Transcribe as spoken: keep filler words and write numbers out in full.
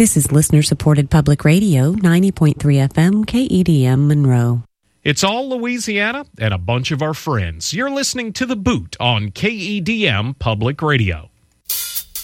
This is listener-supported public radio, ninety point three F M, K E D M Monroe. It's all Louisiana and a bunch of our friends. You're listening to The Boot on K E D M Public Radio.